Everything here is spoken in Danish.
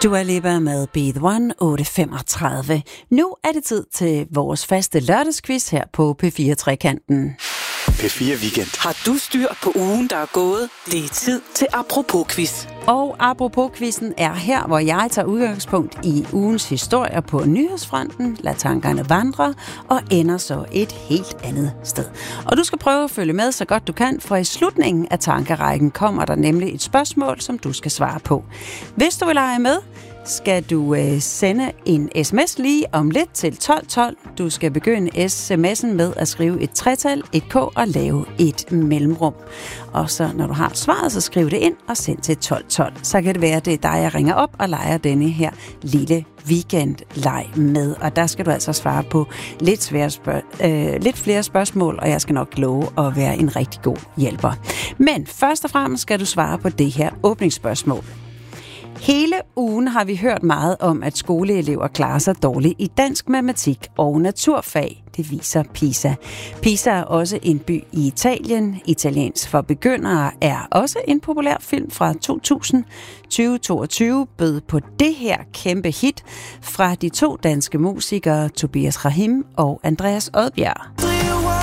Dua Lipa med Be The One, 8:35. Nu er det tid til vores faste lørdagsquiz her på P4 Trekanten. P4 Weekend. Har du styr på ugen, der er gået? Det er tid til Apropos-quiz. Og Apropos-quizzen er her, hvor jeg tager udgangspunkt i ugens historier på nyhedsfronten, lader tankerne vandre og ender så et helt andet sted. Og du skal prøve at følge med så godt du kan, for i slutningen af tankerækken kommer der nemlig et spørgsmål, som du skal svare på. Hvis du vil lege med, skal du sende en sms lige om lidt til 1212. Du skal begynde sms'en med at skrive et tretal, et k og lave et mellemrum. Og så når du har svaret, så skriv det ind og send til 1212. Så kan det være, at det er dig, jeg ringer op og leger denne her lille weekendleg med. Og der skal du altså svare på lidt flere spørgsmål, og jeg skal nok love at være en rigtig god hjælper. Men først og fremmest skal du svare på det her åbningsspørgsmål. Hele ugen har vi hørt meget om, at skoleelever klarer sig dårligt i dansk, matematik og naturfag. Det viser PISA. PISA er også en by i Italien. Italiensk for begyndere er også en populær film fra 2000. 2022 bød på det her kæmpe hit fra de to danske musikere Tobias Rahim og Andreas Odbjerg.